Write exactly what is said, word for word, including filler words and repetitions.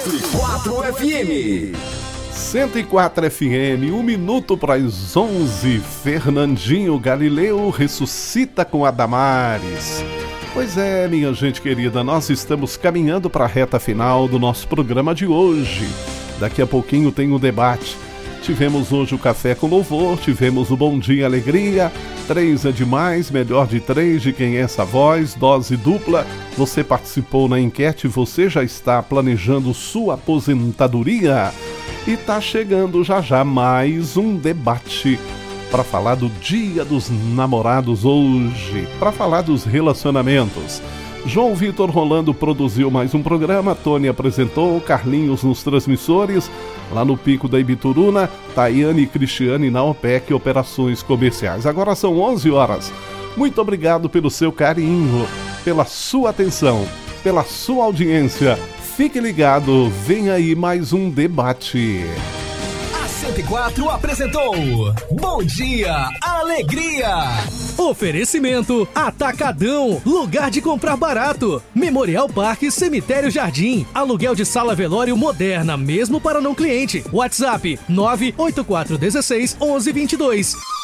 cento e quatro F M. cento e quatro F M, um minuto para as onze. Fernandinho Galileu ressuscita com a Damares. Pois é, minha gente querida, nós estamos caminhando para a reta final do nosso programa de hoje. Daqui a pouquinho tem o debate. Tivemos hoje o Café com Louvor, tivemos o Bom Dia Alegria, três é demais, melhor de três, de quem é essa voz, dose dupla. Você participou na enquete, você já está planejando sua aposentadoria? E tá chegando já já mais um debate para falar do Dia dos Namorados hoje, para falar dos relacionamentos. João Vitor Rolando produziu mais um programa, Tony apresentou, Carlinhos nos transmissores, lá no Pico da Ibituruna, Tayane e Cristiane na OPEC Operações Comerciais. Agora são onze horas. Muito obrigado pelo seu carinho, pela sua atenção, pela sua audiência. Fique ligado, vem aí mais um debate. cento e quatro apresentou Bom Dia Alegria. Oferecimento Atacadão, lugar de comprar barato. Memorial Parque Cemitério Jardim, aluguel de sala velório moderna, mesmo para não cliente. WhatsApp nove oito quatro um seis, onze vinte e dois.